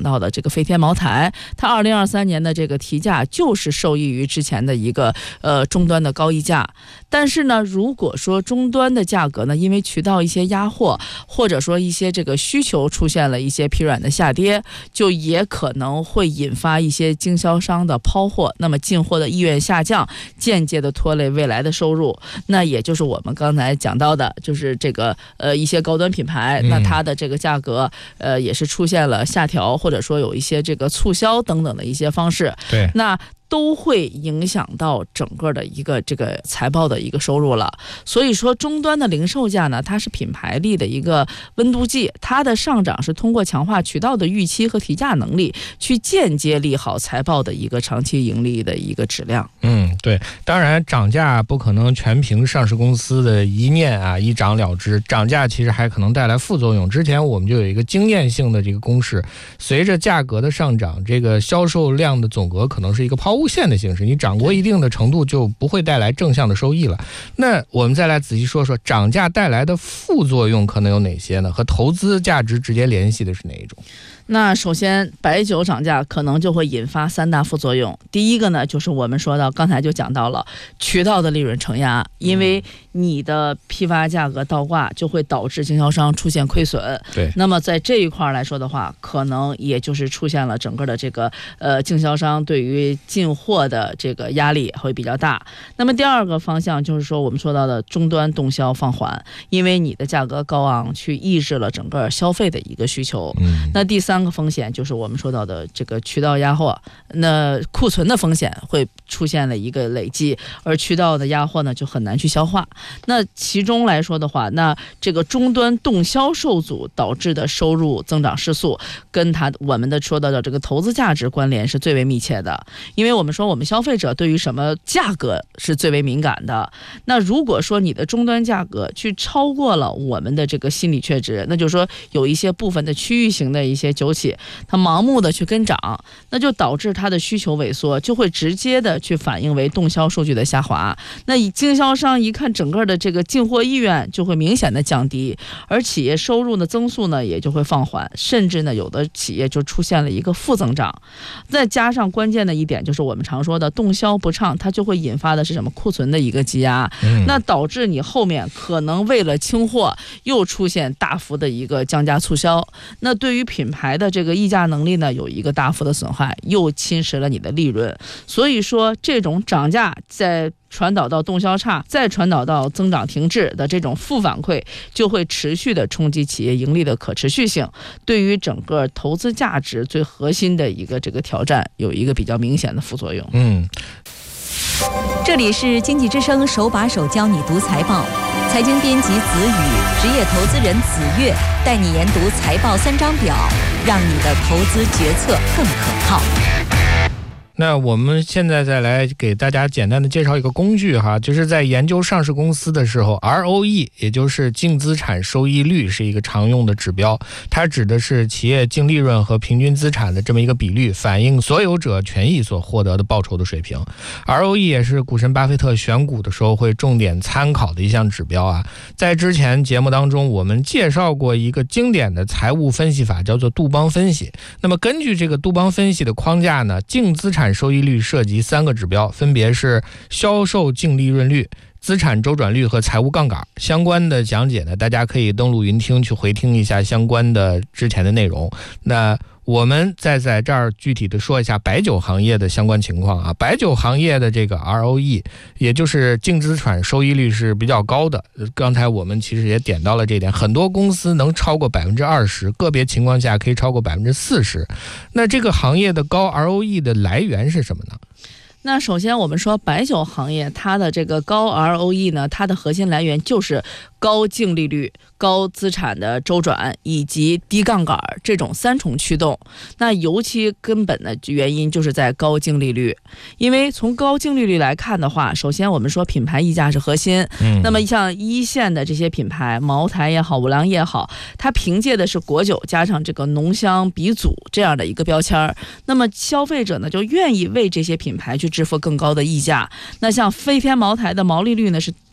到的这个飞天茅台，它2023年的这个提价就是受益于之前的一个终端的高溢价。但是呢，如果说终端的价格呢，因为渠道一些压货，或者说一些这个需求出现了一些疲软的下跌，就也可能会引发一些经销商的抛货，那么进货的意愿下降，间接的拖累未来的收入。那也就是我们刚才讲到的，就是这个一些高端品牌，那它的这个价格也是出现了下调，或者说有一些这个促销等等的一些方式。 对， 那都会影响到整个的一个这个财报的一个收入了。所以说终端的零售价呢，它是品牌力的一个温度计，它的上涨是通过强化渠道的预期和提价能力，去间接利好财报的一个长期盈利的一个质量。 对，当然涨价不可能全凭上市公司的一念啊一涨了之，涨价其实还可能带来副作用。之前我们就有一个经验性的这个公式，随着价格的上涨，这个销售量的总额可能是一个抛物线的形式，你涨过一定的程度就不会带来正向的收益了。那我们再来仔细说说涨价带来的副作用可能有哪些呢？和投资价值直接联系的是哪一种？ 那首先白酒涨价可能就会引发3大副作用。第一个呢，就是我们说到刚才就讲到了渠道的利润承压，因为你的批发价格倒挂就会导致经销商出现亏损。 对， 那么在这一块来说的话，可能也就是出现了整个的这个经销商对于进货的这个压力会比较大。那么第二个方向就是说我们说到的终端动销放缓，因为你的价格高昂去抑制了整个消费的一个需求。那第3个风险就是我们说到的这个渠道压货，那库存的风险会出现了一个累积，而渠道的压货呢就很难去消化。那其中来说的话，那这个终端动销受阻导致的收入增长失速，跟我们的说到的这个投资价值关联是最为密切的。因为我们说我们消费者对于什么价格是最为敏感的，那如果说你的终端价格去超过了我们的这个心理确值，那就是说有一些部分的区域型的一些酒企，它盲目的去跟涨，那就导致它的需求萎缩，就会直接的去反映为动销数据的下滑。那经销商一看整个的这个进货意愿就会明显的降低，而企业收入的增速呢也就会放缓，甚至呢有的企业就出现了一个负增长。再加上关键的一点就是我们常说的动销不畅，它就会引发的是什么？库存的一个积压，那导致你后面可能为了清货又出现大幅的一个降价促销，那对于品牌的这个议价能力呢有一个大幅的损害，又侵蚀了你的利润。所以说这种涨价在传导到动销差，再传导到增长停滞的这种负反馈，就会持续的冲击企业盈利的可持续性，对于整个投资价值最核心的一个这个挑战有一个比较明显的副作用。 这里是经济之声手把手教你读财报，财经编辑子宇，职业投资人子月，带你研读财报3张表，让你的投资决策更可靠。 那我们现在再来给大家简单的介绍一个工具哈，就是在研究上市公司的时候 ROE 也就是净资产收益率是一个常用的指标，它指的是企业净利润和平均资产的这么一个比率，反映所有者权益所获得的报酬的水平。 ROE 也是股神巴菲特选股的时候会重点参考的一项指标啊。在之前节目当中我们介绍过一个经典的财务分析法，叫做杜邦分析。那么根据这个杜邦分析的框架呢，净资产收益率涉及3个指标，分别是销售净利润率、资产周转率和财务杠杆。相关的讲解呢，大家可以登录云听去回听一下相关的之前的内容。那我们再在这儿具体的说一下白酒行业的相关情况啊。白酒行业的这个 ROE 也就是净资产收益率是比较高的，刚才我们其实也点到了这点，很多公司能超过 20%， 个别情况下可以超过 40%。 那这个行业的高 ROE 的来源是什么呢？ 那首先我们说白酒行业它的这个高 ROE 呢，它的核心来源就是高净利率、高资产的周转以及低杠杆这种3重驱动。那尤其根本的原因就是在高净利率，因为从高净利率来看的话，首先我们说品牌溢价是核心，那么像一线的这些品牌，茅台也好，五粮液也好，它凭借的是果酒加上这个浓香鼻祖这样的一个标签，那么消费者呢就愿意为这些品牌去支付更高的溢价。那像飞天茅台的毛利率呢是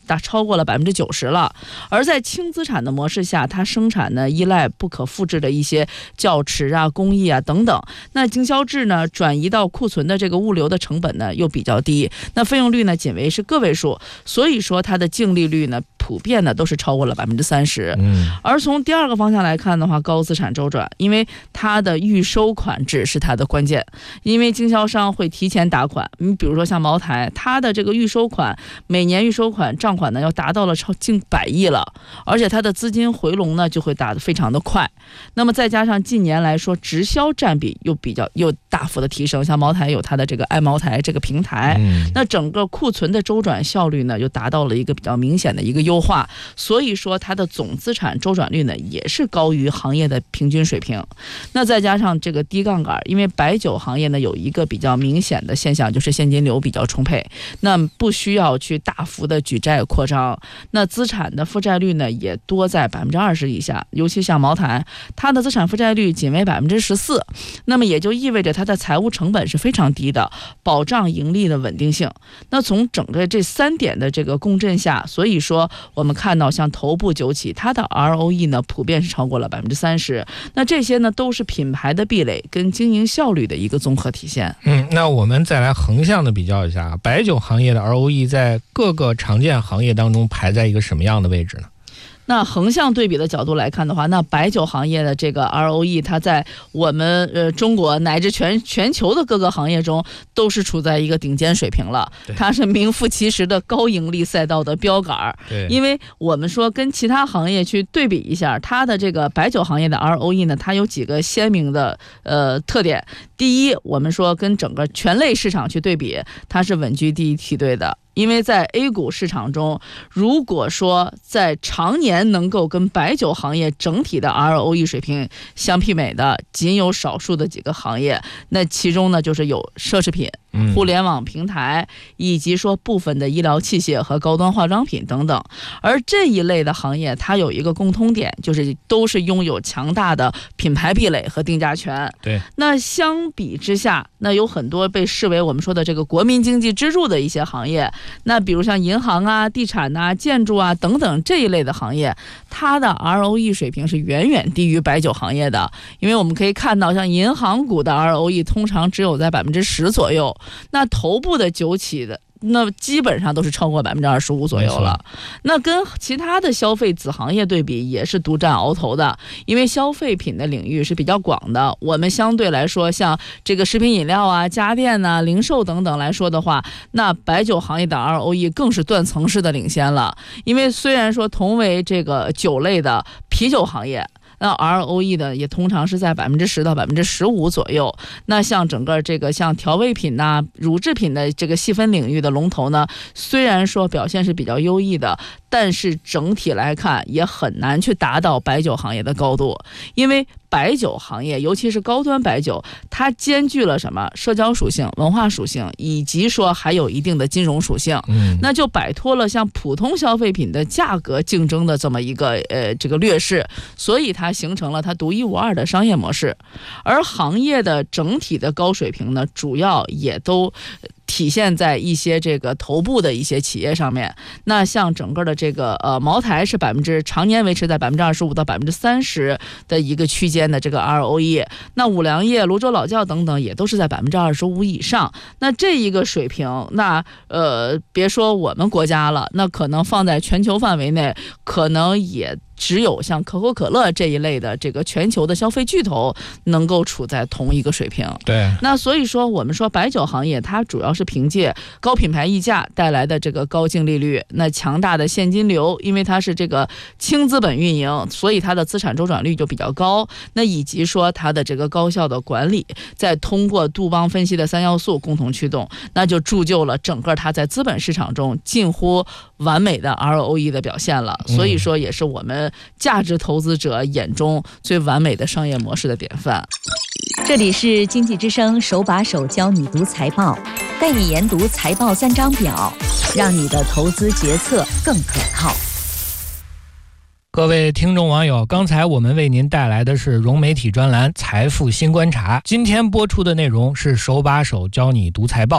超过了90%了。而在轻资产的模式下，它生产呢依赖不可复制的一些教池啊、工艺啊等等。那经销制呢转移到库存的这个物流的成本呢又比较低，那费用率呢仅为是个位数，所以说它的净利率呢普遍呢都是超过了30%。而从第二个方向来看的话，高资产周转，因为它的预收款制是它的关键，因为经销商会提前打款。你比如说像茅台，它的这个预收款每年预收款账款呢要达到了近100亿了，而且它的资金回笼呢就会打得非常的快。那么再加上近年来说直销占比又大幅的提升，像茅台有它的这个爱茅台这个平台，那整个库存的周转效率呢又达到了一个比较明显的一个优化，所以说它的总资产周转率呢也是高于行业的平均水平。那再加上这个低杠杆，因为白酒行业呢有一个比较明显的现象，就是现金流比较充沛，那不需要去大幅的举债扩张，那资产的负债率呢也多在20%以下，尤其像茅台，它的资产负债率仅为14%，那么也就意味着它的财务成本是非常低的，保障盈利的稳定性。那从整个这3点的这个共振下，所以说我们看到像头部酒企，它的 ROE 呢普遍是超过了30%。那这些呢都是品牌的壁垒跟经营效率的一个综合体现。 那我们再来横向的比较一下，白酒行业的 ROE 在各个常见行业当中排在一个什么样的位置呢？ 那横向对比的角度来看的话，那白酒行业的这个 ROE 它在我们中国乃至全球的各个行业中都是处在一个顶尖水平了，它是名副其实的高盈利赛道的标杆。因为我们说跟其他行业去对比一下，它的这个白酒行业的 ROE 呢，它有几个鲜明的特点。第一，我们说跟整个全类市场去对比，它是稳居第一梯队的。因为在 A 股市场中，如果说在常年能够跟白酒行业整体的 ROE 水平相媲美的，仅有少数的几个行业，那其中呢就是有奢侈品、互联网平台，以及说部分的医疗器械和高端化妆品等等。而这一类的行业它有一个共通点，就是都是拥有强大的品牌壁垒和定价权。那相比之下，那有很多被视为我们说的这个国民经济支柱的一些行业，那比如像银行啊、地产啊、建筑啊等等这一类的行业，它的 ROE 水平是远远低于白酒行业的。因为我们可以看到，像银行股的 ROE 通常只有在10%左右，那头部的酒企的那基本上都是超过25%左右了。那跟其他的消费子行业对比，也是独占鳌头的。因为消费品的领域是比较广的，我们相对来说像这个食品饮料啊、家电啊、零售等等来说的话，那白酒行业的 ROE 更是断层式的领先了。因为虽然说同为这个酒类的啤酒行业，那 ROE 的也通常是在10%到15%左右。那像整个这个像调味品呐、乳制品的这个细分领域的龙头呢，虽然说表现是比较优异的，但是整体来看也很难去达到白酒行业的高度。因为白酒行业，尤其是高端白酒，它兼具了什么社交属性、文化属性，以及说还有一定的金融属性。那就摆脱了像普通消费品的价格竞争的这么一个这个劣势，所以它形成了它独一无二的商业模式。而行业的整体的高水平呢，主要也都体现在一些这个头部的一些企业上面。那像整个的这个茅台是常年维持在25%到30%的一个区间的这个 ROE， 那五粮液、泸州老窖等等也都是在25%以上。那这一个水平，那别说我们国家了，那可能放在全球范围内，可能也只有像可口可乐这一类的这个全球的消费巨头能够处在同一个水平。那所以说我们说白酒行业它主要是凭借高品牌溢价带来的这个高净利率，那强大的现金流，因为它是这个轻资本运营，所以它的资产周转率就比较高。那以及说它的这个高效的管理，再通过杜邦分析的3要素共同驱动，那就铸就了整个它在资本市场中近乎完美的 ROE 的表现了。所以说也是我们价值投资者眼中最完美的商业模式的典范。 这里是经济之声手把手教你读财报，带你研读财报3张表，让你的投资决策更可靠。 各位听众网友，刚才我们为您带来的是融媒体专栏财富新观察，今天播出的内容是手把手教你读财报。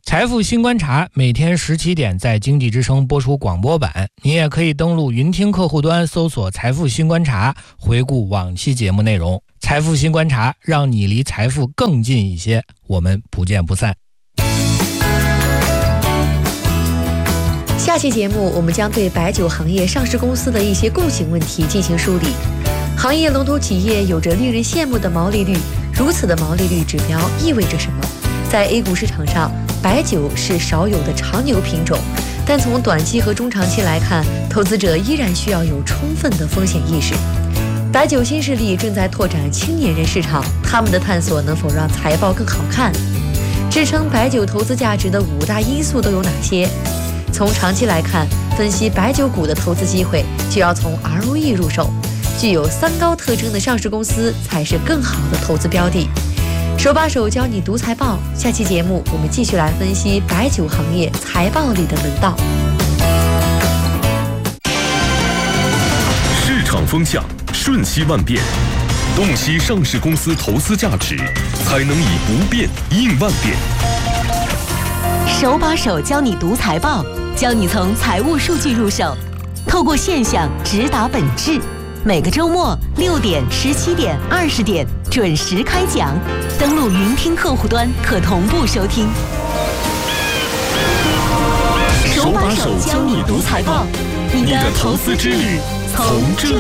财富新观察每天17点在经济之声播出广播版，你也可以登录云听客户端搜索财富新观察，回顾往期节目内容。财富新观察，让你离财富更近一些，我们不见不散。 下期节目我们将对白酒行业上市公司的一些共性问题进行梳理。行业龙头企业有着令人羡慕的毛利率，如此的毛利率指标意味着什么？在 A 股市场上，白酒是少有的长牛品种，但从短期和中长期来看，投资者依然需要有充分的风险意识。白酒新势力正在拓展青年人市场，他们的探索能否让财报更好看？支撑白酒投资价值的5大因素都有哪些？从长期来看，分析白酒股的投资机会，就要从 ROE 入手。具有3高特征的上市公司才是更好的投资标的。手把手教你读财报，下期节目我们继续来分析白酒行业财报里的门道。 市场风向瞬息万变，洞悉上市公司投资价值，才能以不变应万变。 手把手教你读财报，教你从财务数据入手，透过现象直达本质。每个周末6点、17点、20点准时开讲，登录云听客户端可同步收听。手把手教你读财报，你的投资之旅从这